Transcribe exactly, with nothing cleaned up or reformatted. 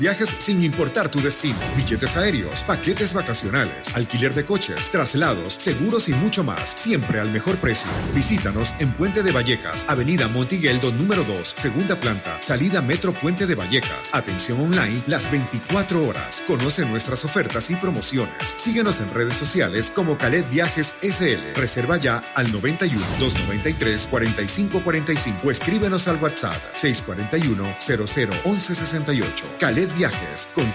Viajes sin importar tu destino, billetes aéreos, paquetes vacacionales, alquiler de coches, traslados, seguros y mucho más, siempre al mejor precio. Visítanos en Puente de Vallecas, Avenida Montigueldo número dos, segunda planta, salida Metro Puente de Vallecas. Atención online las veinticuatro horas. Conoce nuestras ofertas y promociones. Síguenos en redes sociales como Calet Viajes S L. Reserva ya al noventa y uno, doscientos noventa y tres, cuarenta y cinco cuarenta y cinco o escríbenos al WhatsApp seiscientos cuarenta y uno, cero cero once sesenta y ocho. Calet Viajes, con